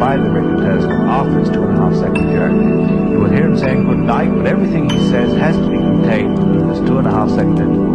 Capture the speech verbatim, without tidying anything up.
while the record telescope offers two and a half second journey. You will hear him saying good night, but everything he says has to be contained within this two and a half second